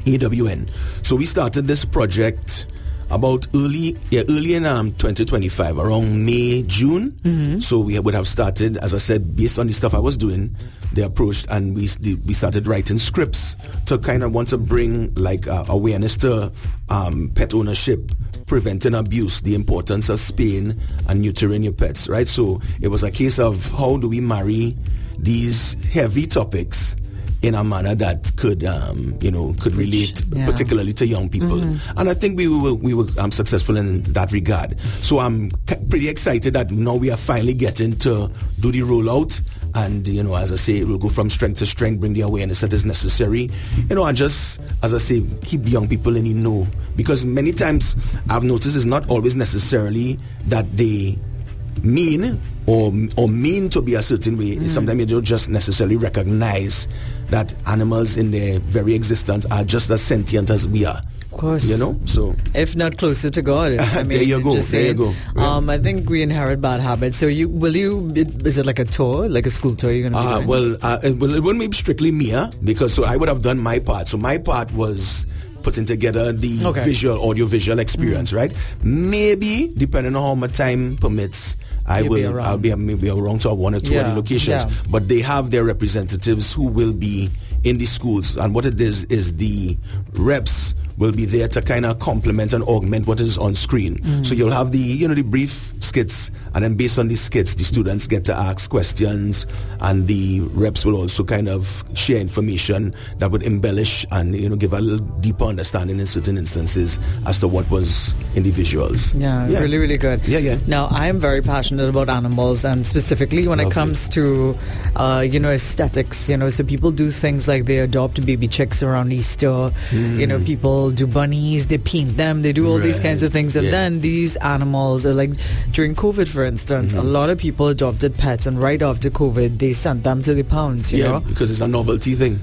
AWN. So we started this project about early in 2025, around May, June. Mm-hmm. So we would have started, as I said, based on the stuff I was doing, they approached and we started writing scripts to kind of want to bring like awareness to pet ownership, preventing abuse, the importance of spaying and neutering your pets, right? So it was a case of how do we marry these heavy topics in a manner that could relate particularly to young people. Mm-hmm. And I think we were successful in that regard. So I'm pretty excited that now we are finally getting to do the rollout. And, as I say, we'll go from strength to strength, bring the awareness that is necessary. And just, as I say, keep young people in the know. Because many times I've noticed it's not always necessarily that they mean or mean to be a certain way. Sometimes you don't just necessarily recognize that animals in their very existence are just as sentient as we are. Of course. So if not closer to God. I mean, there you go. Yeah. I think we inherit bad habits. So is it like a tour, like a school tour you're going to be doing? It wouldn't be strictly me, because I would have done my part. So my part was putting together the audio-visual experience, right? Maybe, depending on how my time permits, I'll be maybe around to one or two other locations. Yeah. But they have their representatives who will be in the schools. And what it is the reps will be there to kind of complement and augment what is on screen. So you'll have the brief skits, and then based on the skits, the students get to ask questions, and the reps will also kind of share information that would embellish and give a little deeper understanding in certain instances as to what was in the visuals. Yeah, really, really good. Yeah. Now, I am very passionate about animals, and specifically when it comes to aesthetics. So people do things like they adopt baby chicks around Easter. People do bunnies, they paint them, they do all these kinds of things, and then these animals are like during COVID, for instance, a lot of people adopted pets, and right after COVID they sent them to the pounds, you know, because it's a novelty thing.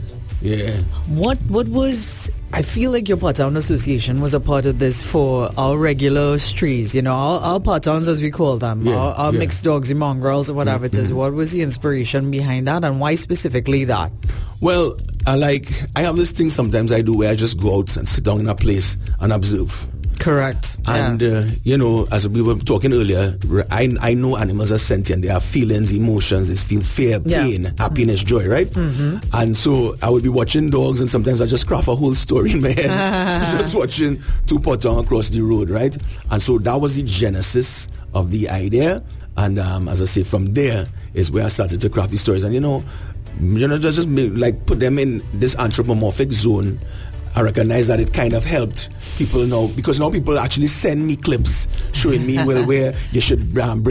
What was, I feel like your Pattown Association was a part of this for our regular strays, our Pattowns as we call them, our mixed dogs, the mongrels or whatever it is. What was the inspiration behind that, and why specifically that? Well, I have this thing sometimes I do where I just go out and sit down in a place and observe. Correct. And, as we were talking earlier, I know animals are sentient. They have feelings, emotions. They feel fear, pain, happiness, joy, right? And so I would be watching dogs, and sometimes I just craft a whole story in my head. Just watching two Pattown across the road, right? And so that was the genesis of the idea. And as I say, from there is where I started to craft these stories. And, just like put them in this anthropomorphic zone. I recognize that it kind of helped people now, because now people actually send me clips showing me where you should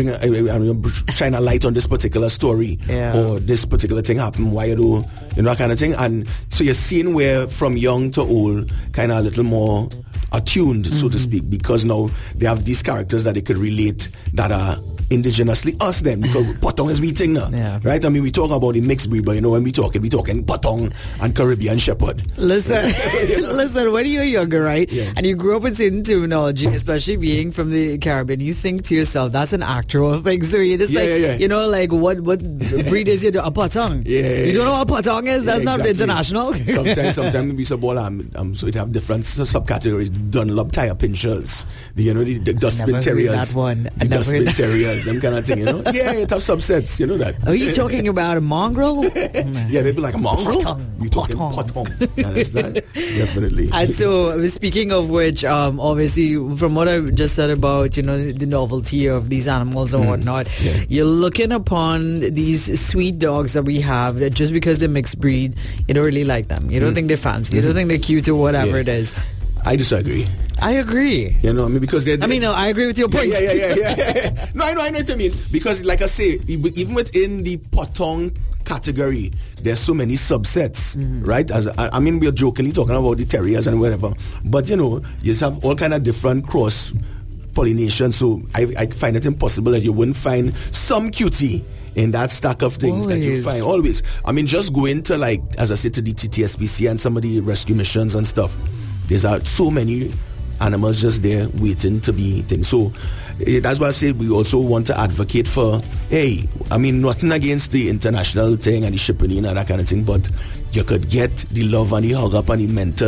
shine a light on this particular story or this particular thing happened, why you do, that kind of thing. And so you're seeing where from young to old, kind of a little more attuned, so to speak, because now they have these characters that they could relate that are indigenously us then, because Pattown is we thing now, right? I mean, we talk about the mixed breed, but when we talking Pattown and Caribbean Shepherd. Listen, when you're younger, right, and you grew up with certain terminology, especially being from the Caribbean, you think to yourself, that's an actual thing. So you're just like what breed is it? A Pattown? You don't know what a Pattown is? That's not international. Sometimes we say, so it have different subcategories. Dunlop tire pinchers, the dustbin terriers, that one. The dustbin terriers, them kind of thing, it have subsets, that. Are you talking about a mongrel? They'd be like a mongrel. You talking Pattown? Understand? Definitely. And so, speaking of which, obviously, from what I just said about the novelty of these animals and whatnot, you're looking upon these sweet dogs that we have that just because they're mixed breed, you don't really like them. You don't think they're fancy. You don't think they're cute or whatever it is. I disagree. I agree. Because they're... no, I agree with your point. Yeah. No, I know what you mean. Because, like I say, even within the Pattown category, there's so many subsets, right? We're jokingly talking about the terriers and whatever. But, you just have all kind of different cross-pollination. So I find it impossible that you wouldn't find some cutie in that stack of things that you find. Always. Just go into, as I said, to the TTSPC and some of the rescue missions and stuff. There's so many animals just there waiting to be things. So that's why I say we also want to advocate for, nothing against the international thing and the shipping and that kind of thing, but you could get the love and the hug up and the mental